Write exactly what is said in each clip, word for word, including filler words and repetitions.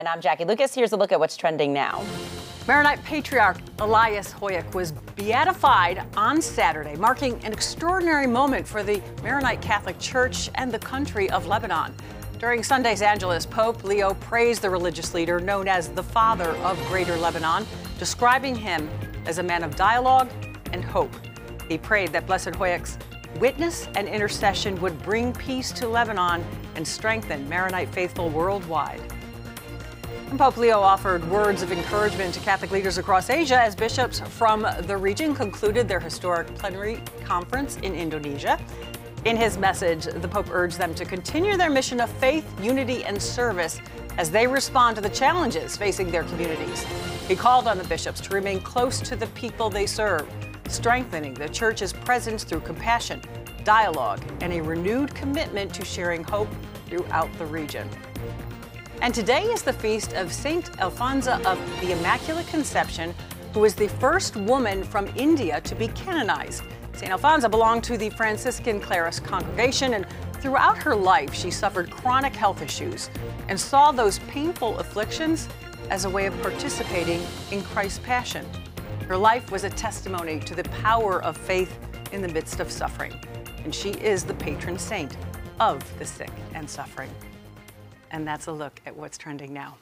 And I'm Jackie Lucas. Here's a look at what's trending now. Maronite Patriarch Elias Hoyuk was beatified on Saturday, marking an extraordinary moment for the Maronite Catholic Church and the country of Lebanon. During Sunday's Angelus, Pope Leo praised the religious leader known as the Father of Greater Lebanon, describing him as a man of dialogue and hope. He prayed that Blessed Hoyuk's witness and intercession would bring peace to Lebanon and strengthen Maronite faithful worldwide. And Pope Leo offered words of encouragement to Catholic leaders across Asia as bishops from the region concluded their historic plenary conference in Indonesia. In his message, the Pope urged them to continue their mission of faith, unity, and service as they respond to the challenges facing their communities. He called on the bishops to remain close to the people they serve, strengthening the Church's presence through compassion, dialogue, and a renewed commitment to sharing hope throughout the region. And today is the feast of Saint Alfonso of the Immaculate Conception, who was the first woman from India to be canonized. Saint Alfonso belonged to the Franciscan Clarist congregation, and throughout her life, she suffered chronic health issues and saw those painful afflictions as a way of participating in Christ's passion. Her life was a testimony to the power of faith in the midst of suffering, and she is the patron saint of the sick and suffering. And that's a look at what's trending now.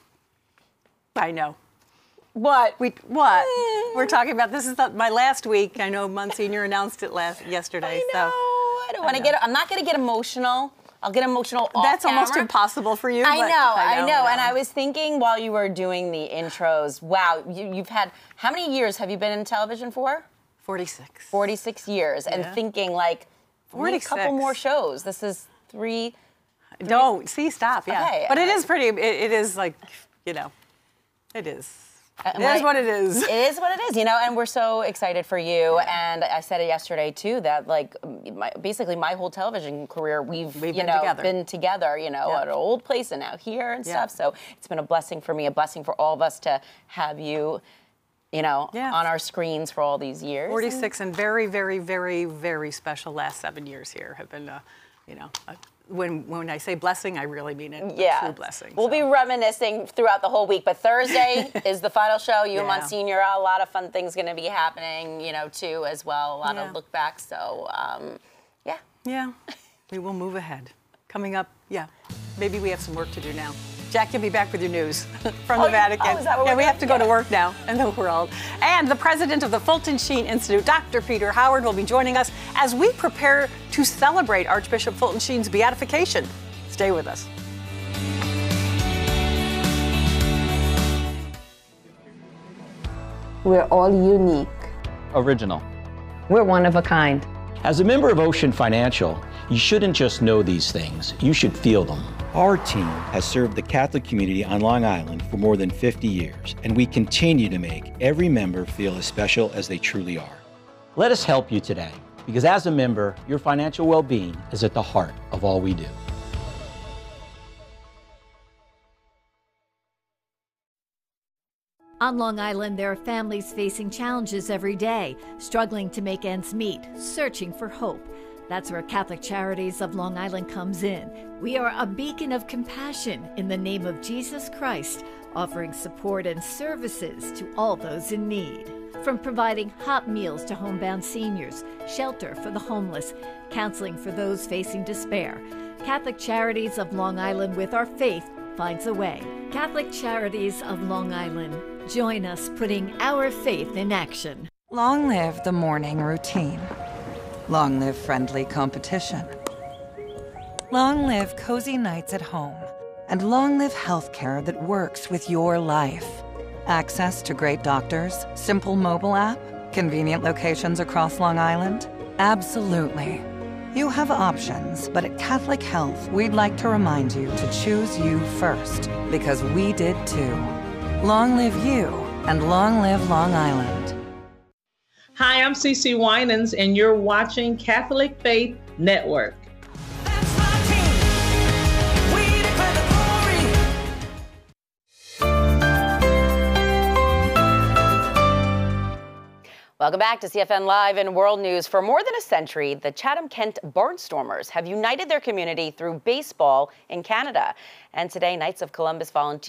I know. What? We what? We're talking about this is the, my last week. I know Monsignor announced it last yesterday. I know. So I don't want to get. I'm not going to get emotional. I'll get emotional off That's camera. almost impossible for you. I but know, I know, I know. And I was thinking while you were doing the intros, wow, you, you've had, how many years have you been in television for? forty-six. forty-six years. Yeah. And thinking like, only a couple more shows. This is three. three. Don't. See, stop. Yeah. Okay. But it is pretty, it, it is like, you know, it is. Uh, It my, is what it is. It is what it is, you know, and we're so excited for you. Yeah. And I said it yesterday, too, that, like, my, basically my whole television career, we've, we've you been know, together. been together, you know, yeah. at an old place and now here and yeah. stuff. So it's been a blessing for me, a blessing for all of us to have you, you know, yeah. on our screens for all these years. forty-six and, and very, very, very, very special last seven years here have been, uh, you know, a, When when I say blessing, I really mean it. Yeah. A true blessing. We'll so. be reminiscing throughout the whole week, but Thursday is the final show. You yeah. and Monsignor, a lot of fun things going to be happening, you know, too, as well. A lot yeah. of look back. So, um, yeah. Yeah. We will move ahead. Coming up, yeah. Maybe we have some work to do now. Jack, you'll be back with your news from oh, the Vatican. Oh, is that what yeah, we're we doing? have to go yeah. to work now in the world. And the president of the Fulton Sheen Institute, Doctor Peter Howard, will be joining us as we prepare to celebrate Archbishop Fulton Sheen's beatification. Stay with us. We're all unique. Original. We're one of a kind. As a member of Ocean Financial, you shouldn't just know these things, you should feel them. Our team has served the Catholic community on Long Island for more than fifty years, and we continue to make every member feel as special as they truly are. Let us help you today, because as a member, your financial well-being is at the heart of all we do. On Long Island, there are families facing challenges every day, struggling to make ends meet, searching for hope. That's where Catholic Charities of Long Island comes in. We are a beacon of compassion in the name of Jesus Christ, offering support and services to all those in need. From providing hot meals to homebound seniors, shelter for the homeless, counseling for those facing despair, Catholic Charities of Long Island, with our faith, finds a way. Catholic Charities of Long Island. Join us putting our faith in action. Long live the morning routine. Long live friendly competition. Long live cozy nights at home. And long live healthcare that works with your life. Access to great doctors, simple mobile app, convenient locations across Long Island? Absolutely. You have options, but at Catholic Health, we'd like to remind you to choose you first, because we did too. Long live you, and long live Long Island. Hi, I'm Cece Winans, and you're watching Catholic Faith Network. That's my team. We declare the Welcome back to C F N Live and World News. For more than a century, the Chatham-Kent Barnstormers have united their community through baseball in Canada. And today, Knights of Columbus volunteers